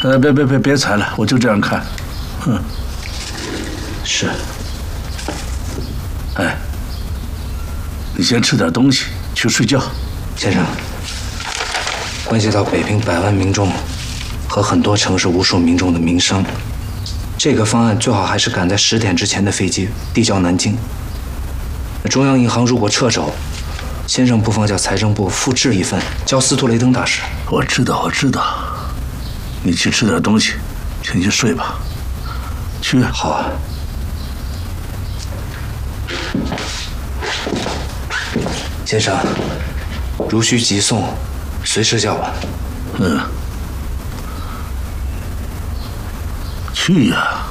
别踩了，我就这样看。 是。 哎，你先吃点东西，去睡觉。 先生，关系到北平100万民众和很多城市无数民众的民生，这个方案最好还是赶在10点之前的飞机递交南京。中央银行如果撤走，先生不妨叫财政部复制一份，交斯图雷登大使。 我知道。你去吃点东西，先去睡吧。去。 好啊。先生，如需急送，随时叫吧。 去呀。